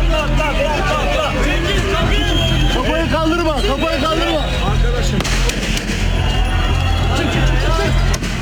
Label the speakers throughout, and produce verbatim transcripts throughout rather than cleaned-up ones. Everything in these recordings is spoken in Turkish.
Speaker 1: Kafayı kaldırma, kafayı kaldırma. Arkadaşım. Çık, çık, çık, çık.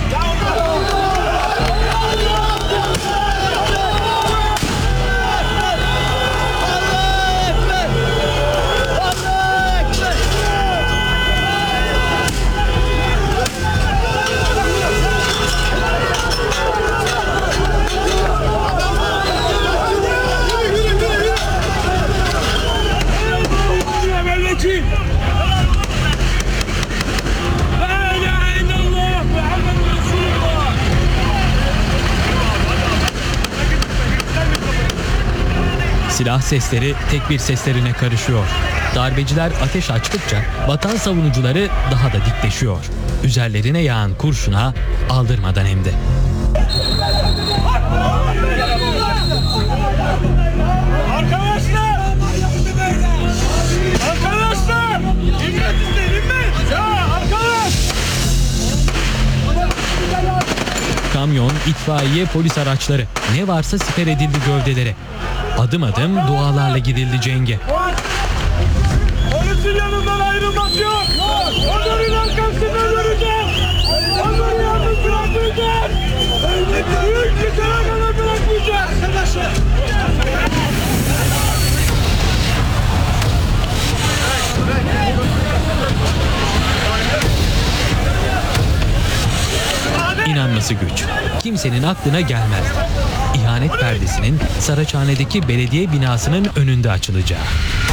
Speaker 2: Silah sesleri tekbir seslerine karışıyor. Darbeciler ateş açtıkça vatan savunucuları daha da dikleşiyor. Üzerlerine yağan kurşuna aldırmadan hem de.
Speaker 3: Arkadaşlar! Arkadaşlar! İmmet isteyin, immet! Ya arkadaş!
Speaker 2: Kamyon, itfaiye, polis araçları ne varsa siper edildi gövdelere. Adım adım dualarla gidildi cenge.
Speaker 3: Polisin yanından ayrılmak yok! Onların arkasında duracağız! Onları yalnız bırakmayacağız! Büyük kitara kadar bırakmayacağız! Arkadaşlar!
Speaker 2: İnanması güç. Kimsenin aklına gelmezdi. İhanet perdesinin Saraçhane'deki belediye binasının önünde açılacağı.